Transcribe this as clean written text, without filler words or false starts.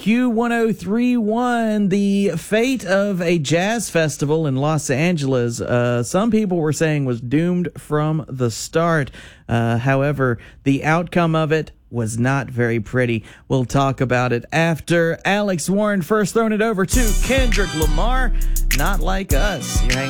Q1031, the fate of a jazz festival in Los Angeles, some people were saying was doomed from the start. However, the outcome of it was not very pretty. We'll talk about it after Alex Warren. First, throwing it over to Kendrick Lamar, Not Like Us. You're hanging